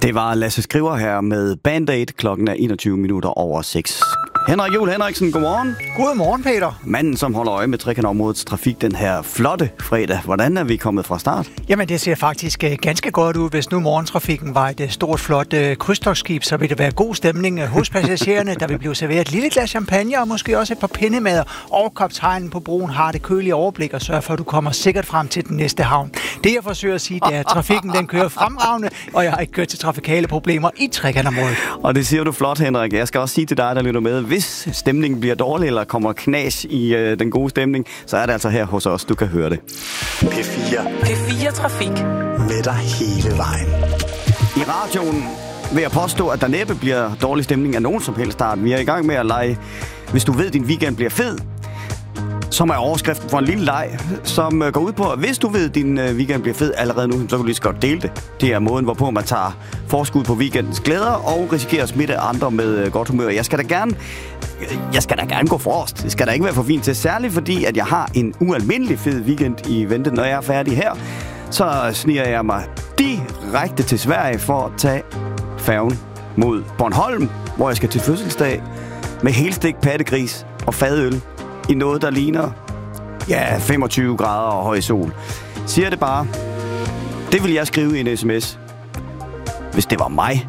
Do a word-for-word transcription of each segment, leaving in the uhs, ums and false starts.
Det var Lasse Skriver her med Band-Aid. Klokken er enogtyve minutter over seks. Henrik Juhl Henriksen, godmorgen. Godmorgen, Peter. Manden, som holder øje med trekantområdets trafik den her flotte fredag. Hvordan er vi kommet fra start? Jamen, det ser faktisk uh, ganske godt ud. Hvis nu morgentrafikken var et uh, stort, flot uh, krydstogtskib, så vil det være god stemning uh, hos passagererne. Der vil blive serveret et lille glas champagne og måske også et par pindemader. Og kaptajnen på broen har det kølige overblik og sørger for, at du kommer sikkert frem til den næste havn. Det, jeg forsøger at sige, det er, at trafikken den kører fremragende, og jeg har ikke kørt til trafikale problemer i trekantområdet. Og det siger du flot, Henrik. Jeg skal også sige til dig, der lytter med, hvis stemningen bliver dårlig eller kommer knas i øh, den gode stemning, så er det altså her hos os, du kan høre det. P fire. P fire Trafik. Med dig hele vejen. I radioen vil jeg påstå, at der næppe bliver dårlig stemning af nogen som helst start. Vi er i gang med at lege, hvis du ved, din weekend bliver fed, som er overskriften for en lille leg, som går ud på, at hvis du ved, at din weekend bliver fed allerede nu, så kan du lige så godt dele det. Det er måden, hvorpå man tager forskud på weekendens glæder og risikerer at smitte andre med godt humør. Jeg skal da gerne, jeg skal da gerne gå forrest. Det skal da ikke være for fint til, særligt fordi, at jeg har en ualmindelig fed weekend i vente. Når jeg er færdig her, så sniger jeg mig direkte til Sverige for at tage færgen mod Bornholm, hvor jeg skal til fødselsdag med helstik pattegris og fadøl i noget, der ligner ja, femogtyve grader og høj sol. Siger det bare. Det vil jeg skrive i en sms, hvis det var mig.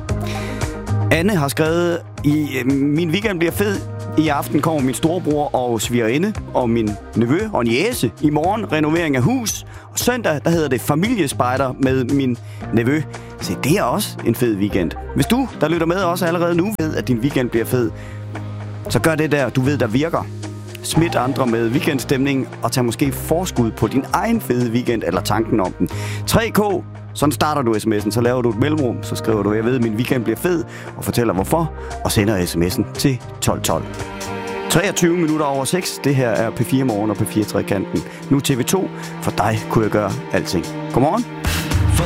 Anne har skrevet, i min weekend bliver fed. I aften kommer min storebror og svigerinde og min nevø og niece. I morgen renovering af hus. Og søndag, der hedder det familiespejder med min nevø. Så det er også en fed weekend. Hvis du, der lytter med, også allerede nu ved, at din weekend bliver fed, så gør det der, du ved, der virker. Smid andre med weekendstemning og tag måske forskud på din egen fede weekend eller tanken om den. tre K, sådan starter du sms'en, så laver du et mellemrum, så skriver du, jeg ved, at min weekend bliver fed, og fortæller hvorfor, og sender sms'en til tolv tolv. treogtyve minutter over seks, det her er P fire Morgen og P fire Trekanten. Nu T V to, for dig kunne jeg gøre alting. Godmorgen.